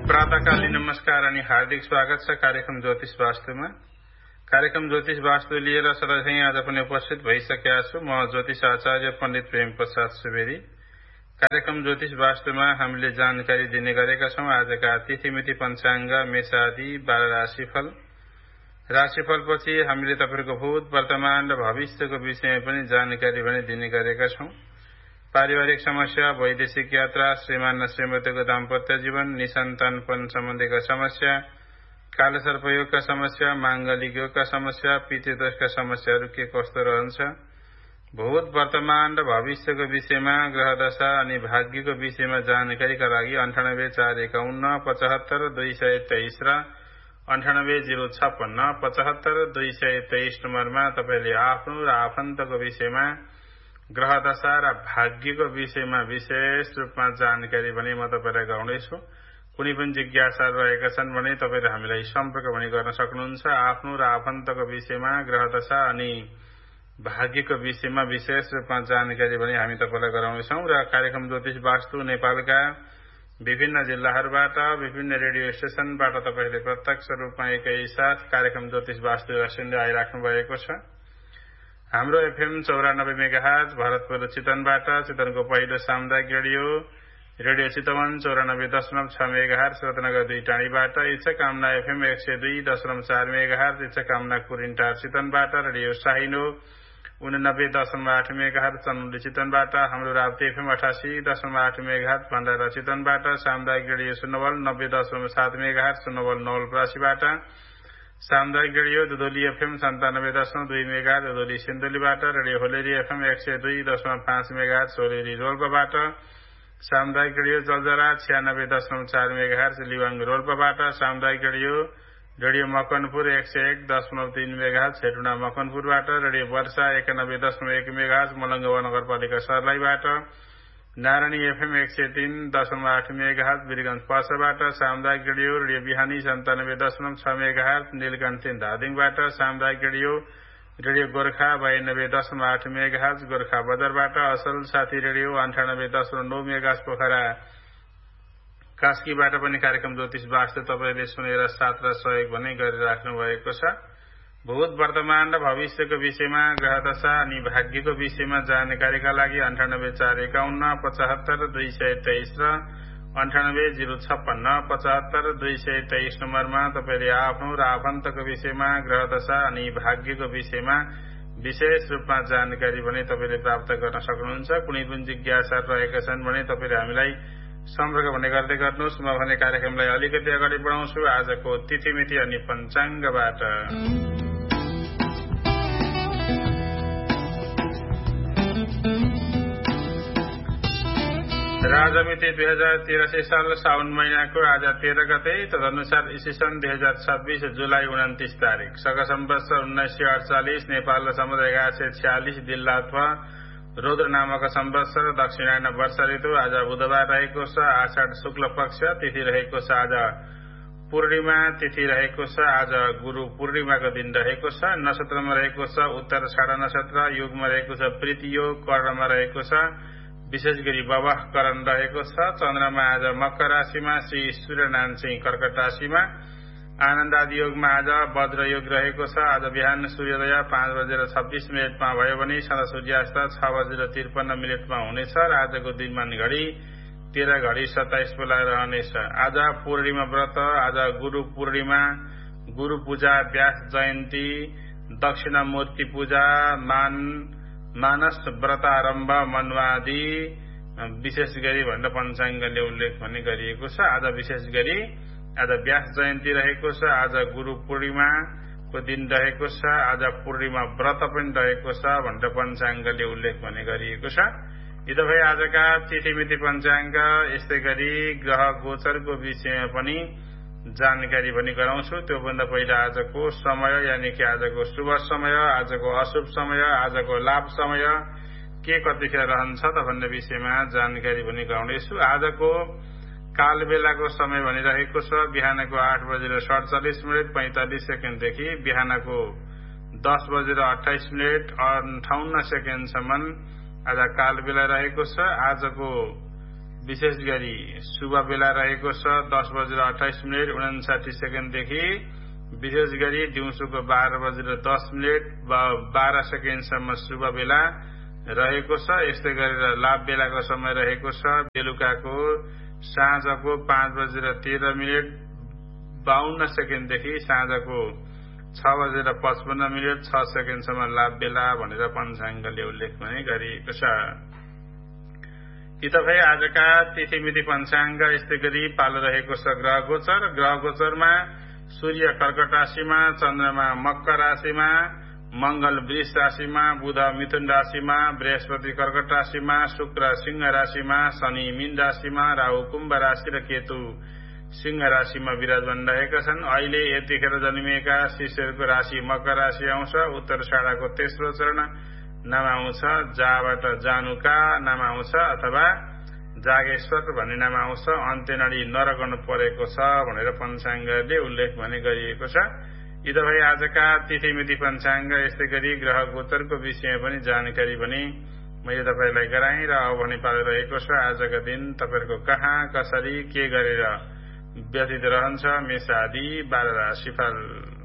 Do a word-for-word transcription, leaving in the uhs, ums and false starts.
प्रातःकालीन नमस्कार अनि हार्दिक स्वागत छ कार्यक्रम ज्योतिष वास्तुमा। कार्यक्रम ज्योतिष वास्तु लिएर सधैँ आज पनि उपस्थित भइसकेका छु। म ज्योतिष आचार्य पण्डित प्रेम प्रसाद सुवेदी। कार्यक्रम ज्योतिष वास्तुमा हामीले जानकारी दिने गरेका छौं। आजका तिथिमिति पञ्चाङ्ग, मेषादि, बाह्र राशिफल। राशिफलपछि हामीले तपाईको भूत, वर्तमान र भविष्यको विषयमा पनि जानकारी भने दिने गरेका छौं। पारिवारिक समस्या, वैदेशिक यात्रा, श्रीमान र श्रीमतीको दाम्पत्य जीवन, निसन्तानपन सम्बन्धीका समस्या, कालसर्पयोगका समस्या, माङ्गलिक योगका समस्या, पितृदोषका समस्याहरू के कस्तो रहन्छ, भूत, वर्तमान र भविष्यको विषयमा, ग्रह दशा अनि भाग्यको विषयमा जानकारीका लागि अन्ठानब्बे चार एकाउन्न पचहत्तर दुई सय तेइस र अन्ठानब्बे जिरो छप्पन्न पचहत्तर दुई सय तेइस नम्बरमा तपाईँले आफ्नो र आफन्तको विषयमा, ग्रह दशा र भाग्यको विषयमा विशेष रूपमा जानकारी भने म तपाईलाई गराउँदैछु। कुनै पनि जिज्ञासा रहेका छन् भने तपाईले हामीलाई सम्पर्क पनि गर्न सक्नुहुन्छ। आफ्नो र आफन्तको विषयमा, ग्रह दशा अनि भाग्यको विषयमा विशेष रूपमा जानकारी भने हामी तपाईलाई गराउनेछौँ। र कार्यक्रम ज्योतिष वास्तु नेपालका विभिन्न जिल्लाहरूबाट, विभिन्न रेडियो स्टेशनबाट तपाईले प्रत्यक्ष रूपमा एकैसाथ कार्यक्रम ज्योतिष वास्तु सुन्दै आइराख्नु भएको छ। हाम्रो एफएम चौरानब्बे मेगाहर्ज भरतपुर चितवनबाट, चितवनको पहिलो सामुदायिक रेडियो रेडियो चितवन चौरानब्बे दशमलव छ मेगाहर्ज, रत्नगर दुई टाढीबाट, इच्छा कामना एफएम एक सय दुई दशमलव चार मेगाहर्ज, इच्छा कामना कुरिन्टार चितवनबाट, रेडियो साहिनो उनानब्बे दशमलव आठ मेगाहर्ज चन्दौली चितवनबाट, हाम्रो राप्ती एफएम अठासी दशमलव आठ मेगाहर्ज भण्डारा चितवनबाट, सामुदायिक रेडियो सुनवल नब्बे दशमलव सात मेगाहर्ज सुनवल नवलपरासीबाट, सामुदायिक रेडियो दुधोली एफएम सन्तानब्बे दशमलव दुई मेगाहर्ज दुधोली सिन्धुलीबाट, रेडियो होलेरी एफएम एक सय दुई दशमलव पाँच मेगाहर्ज होलेरी रोल्पाबाट, सामुदायिक रेडियो जलजरा छियानब्बे दशमलव चार मेगाहर्ज लिवाङ रोल्पाबाट, सामुदायिक रेडियो रेडियो मकनपुर एक सय एक दशमलव तीन मेगाहर्ज हेटुडा मकनपुरबाट, रेडियो वर्षा एकानब्बे दशमलव एक मेगाहर्ज मलङ्गवा नगरपालिका सर्लाहीबाट, नारायणी एफएम एक सय तीन दशमलव आठ मेगाहर्ज वीरगंज पर्साबाट, सामुदायिक रेडियो रेडियो बिहानी सन्तानब्बे दशमलव छ मेगाहर्ज नीलकण्ठी धादिङबाट, सामुदायिक रेडियो रेडियो गोर्खा बयानब्बे दशमलव आठ मेगाहर्ज गोर्खा बजारबाट, असल साथी रेडियो अन्ठानब्बे दशमलव नौ मेगाहर्ज पोखरा कास्कीबाट पनि कार्यक्रम ज्योतिष वास्तु तपाईँले सुनेर साथ र सहयोग भने गरिराख्नु भएको छ। भूत, वर्तमान र भविष्यको विषयमा, ग्रह दशा अनि भाग्यको विषयमा जानकारीका लागि अन्ठानब्बे चार एकाउन्न पचहत्तर दुई सय तेइस र अन्ठानब्बे जिरो छप्पन्न पचहत्तर दुई सय तेइस नम्बरमा तपाईँले आफ्नो र आफन्तको विषयमा, ग्रह दशा अनि भाग्यको विषयमा विशेष रूपमा जानकारी भने तपाईँले प्राप्त गर्न सक्नुहुन्छ। कुनै पनि जिज्ञासा रहेका छन् भने तपाईँले हामीलाई सम्पर्क भने गर्दै गर्नुहोस्। म भने कार्यक्रमलाई अलिकति अगाडि बढाउँछु आजको तिथिमिति अनि पञ्चाङ्गबाट। राजमिति दुई हजार तिरासी साल साउन महिनाको आज तेह्र गते, तदनुसार ईस्वी सन् दुई हजार छब्बीस जुलाई उन्तिस तारिक, शक सम्वत्सर उन्नाइस सय अडचालिस, नेपाल र सम्वत एघार सय छ्यालिस दिल्ला अथवा रुद्र नामक सम्वत्सर, दक्षिणायन वर्ष ऋतु। आज बुधबार रहेको छ, आषाढ शुक्ल पक्ष, तिथि रहेको छ आज पूर्णिमा, तिथि रहेको छ आज गुरु पूर्णिमाको दिन रहेको छ। नक्षत्रमा रहेको छ उत्तर छाडा नक्षत्र, युगमा रहेको छ प्रीति योग, कर्णमा रहेको छ विशेष गरी बवाह करण रहेको छ। चन्द्रमा आज मकर राशिमा, श्री सूर्यनारायण चाहिँ कर्कट राशिमा, आनन्द आदि योगमा आज वज्र योग रहेको छ। आज बिहान सूर्योदय पाँच बजेर छब्बीस मिनटमा भयो भने सदा सूर्यास्त छ बजेर त्रिपन्न मिनटमा हुनेछ र आजको दिनमान घडी तेह्र घडी सत्ताइस बेला रहनेछ। आज पूर्णिमा व्रत, आज गुरु पूर्णिमा, गुरु पूजा, व्यास जयन्ती, दक्षिणामूर्ति पूजा, मान मानस व्रतारम्भ, मन्वादि विशेष गरी भनेर पञ्चाङ्गले उल्लेख भन्ने गरिएको छ। आज विशेष गरी आज व्यास जयन्ती रहेको छ, आज गुरु पूर्णिमाको दिन रहेको छ, आज पूर्णिमा व्रत पनि रहेको छ भनेर पञ्चाङ्गले उल्लेख भन्ने गरिएको छ। यी त भए आजका तिथिमिति पञ्चाङ्ग। यस्तै गरी ग्रह गोचरको विषयमा पनि जानकारी पनि गराउँछु। त्योभन्दा पहिला आजको समय यानि कि आजको शुभ समय, आजको अशुभ समय, आजको लाभ समय के कतिखेर रहन्छ त भन्ने विषयमा जानकारी पनि गराउँदैछु। आजको काल बेलाको समय भनिरहेको छ बिहानको आठ बजेर सडचालिस मिनट पैंतालिस सेकेन्डदेखि बिहानको दस बजेर अठाइस मिनट अन्ठाउन्न सेकेन्डसम्म आज काल बेला रहेको छ। आजको विशेष गरी शुभ बेला रहेको छ दस बजेर अठाइस मिनट उनासाठी सेकेन्डदेखि विशेष गरी दिउँसोको बाह्र बजेर दस मिनट बाह्र सेकेन्डसम्म शुभ बेला रहेको छ। यस्तै गरेर लाभ बेलाको समय रहेको छ बेलुकाको साँझको पाँच बजेर तेह्र मिनट बाहन्न सेकेन्डदेखि साँझको छ बजेर पचपन्न मिनट छ सेकेन्डसम्म लाभ बेला भनेर पञ्चाङ्गले उल्लेख पनि गरिएको छ। यी तपाईँ आजका तिथिमिति पञ्चाङ्ग यस्तै गरी पालो रहेको छ ग्रह गोचर। ग्रह गोचरमा सूर्य कर्कट राशिमा, चन्द्रमा मकर राशिमा, मंगल वृष राशिमा, बुध मिथुन राशिमा, बृहस्पति कर्कट राशिमा, शुक्र सिंह राशिमा, शनि मीन राशिमा, राहु कुम्भ राशि र केतु सिंह राशिमा विराजमान रहेका छन्। अहिले यतिखेर जन्मिएका शिष्यहरूको राशि मकर राशि आउँछ। उत्तराषाढाको तेस्रो चरण नाम आउँछ, जाबाट जानुका नाम आउँछ अथवा जागेश्वर भन्ने नाम आउँछ। अन्त्यनडी नरगण परेको छ भनेर पञ्चाङ्गले उल्लेख भने गरिएको छ। यी तपाईँ आजका तिथिमिति पञ्चाङ्ग यस्तै गरी ग्रह गोचरको विषय पनि जानकारी पनि मैले तपाईलाई गराएँ र अब भने पालो रहेको छ आजका दिन तपाईहरुको कहाँ कसरी के गरेर व्यतीत रहन्छ मेष आदि बाह्र राशिफल।